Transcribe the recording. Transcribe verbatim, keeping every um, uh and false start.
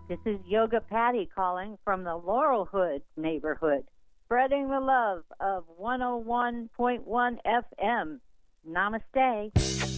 This is Yoga Patty calling from the Laurelhood neighborhood, spreading the love of one oh one point one F M. Namaste.